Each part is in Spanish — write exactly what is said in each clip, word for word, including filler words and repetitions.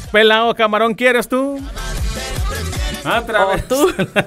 Pelao camarón, ¿quieres tú? Otra vez. tú.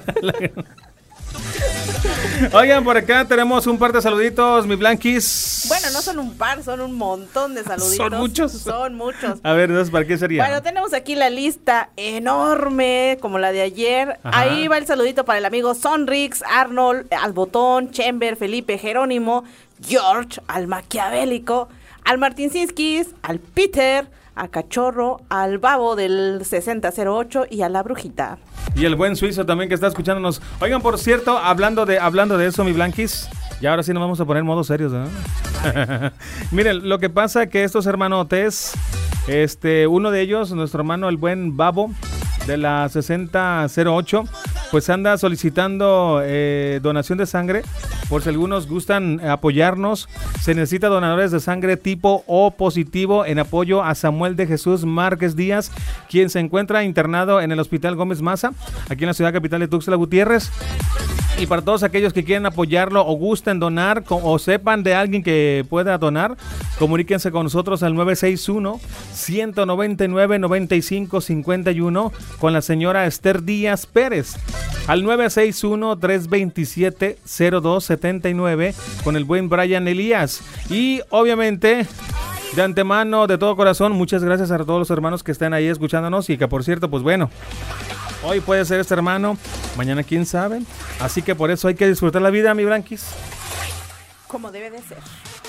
Oigan, por acá tenemos un par de saluditos, mi Blanquis. Bueno, no son un par, son un montón de saluditos. Son muchos. Son muchos. A ver, entonces, ¿para qué sería? Bueno, tenemos aquí la lista enorme, como la de ayer. Ajá. Ahí va el saludito para el amigo Sonrix, Arnold, Albotón, Chamber, Felipe, Jerónimo, George, al Maquiavélico, al Martinsinskis, al Peter, a Cachorro, al Babo del sesenta cero ocho y a la Brujita. Y el buen suizo también que está escuchándonos. Oigan, por cierto, hablando de hablando de eso, mi Blanquis, y ahora sí nos vamos a poner modo serios, ¿no? Miren, lo que pasa que estos hermanotes, este, uno de ellos, nuestro hermano el buen Babo de la sesenta cero ocho, pues anda solicitando eh, donación de sangre. Por si algunos gustan apoyarnos, se necesita donadores de sangre tipo O positivo en apoyo a Samuel de Jesús Márquez Díaz, quien se encuentra internado en el Hospital Gómez Maza, aquí en la ciudad capital de Tuxtla Gutiérrez. Y para todos aquellos que quieren apoyarlo o gusten donar o sepan de alguien que pueda donar, comuníquense con nosotros al nueve seis uno, uno nueve nueve, nueve cinco cinco uno con la señora Esther Díaz Pérez. Al nueve seis uno, tres dos siete, cero dos siete nueve con el buen Brian Elías. Y obviamente, de antemano, de todo corazón, muchas gracias a todos los hermanos que están ahí escuchándonos y que, por cierto, pues bueno, hoy puede ser este hermano, mañana quién sabe. Así que por eso hay que disfrutar la vida, mi Blanquis. Como debe de ser.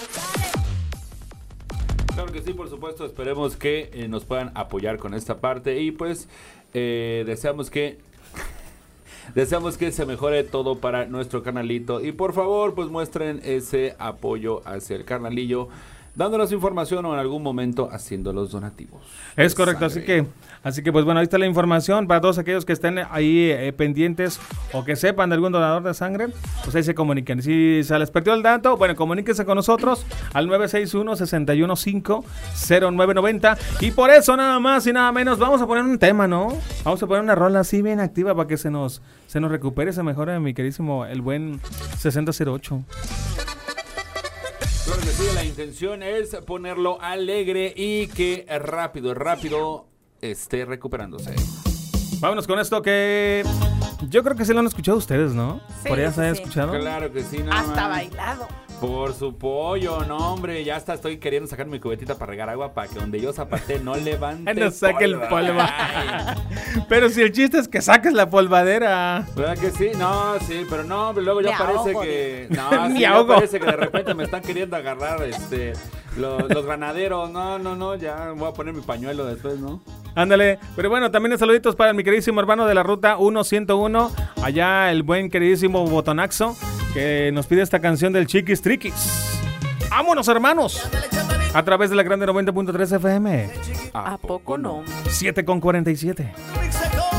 Claro que sí, por supuesto. Esperemos que eh, nos puedan apoyar con esta parte. Y pues eh, deseamos que deseamos que se mejore todo para nuestro canalito. Y por favor, pues muestren ese apoyo hacia el canalillo, dándonos información o en algún momento haciendo los donativos. Es correcto, así que, así que pues bueno, ahí está la información para todos aquellos que estén ahí eh, pendientes o que sepan de algún donador de sangre, pues ahí se comuniquen. Si se les perdió el dato, bueno, comuníquense con nosotros al nueve seis uno, seis uno cinco, cero nueve nueve cero y por eso nada más y nada menos vamos a poner un tema, ¿no? Vamos a poner una rola así bien activa para que se nos, se nos recupere, se mejore mi queridísimo, el buen sesenta cero ocho. Claro que sí, la intención es ponerlo alegre y que rápido, rápido esté recuperándose. Vámonos con esto que yo creo que sí lo han escuchado ustedes, ¿no? Sí, ¿Por allá sí, se ha sí. escuchado? Claro que sí, no Hasta mames. bailado. Por su pollo, no hombre, ya hasta estoy queriendo sacar mi cubetita para regar agua para que donde yo zapate no levante No saque el polvo. Ay. Pero si el chiste es que saques la polvadera. ¿Verdad que sí? No, sí, pero no, luego ya Me parece ahogo, que... dice. No, Me sí, ya ahogo. parece que de repente me están queriendo agarrar este los, los granaderos. No, no, no, ya voy a poner mi pañuelo después, ¿no? Ándale. Pero bueno, también saluditos para mi queridísimo hermano de la ruta uno ciento uno. Allá el buen queridísimo Botonaxo, que nos pide esta canción del Chiquis Triquis. ¡Vámonos, hermanos! A través de la grande noventa punto tres F M. ¿A poco no? siete con cuarenta y siete.